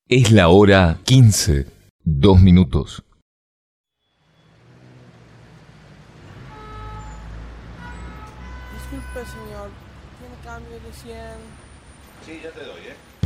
Es la hora 15, 2 minutos. Disculpe, señor. ¿Tiene cambio de 100? Sí, ya te doy, ¿eh?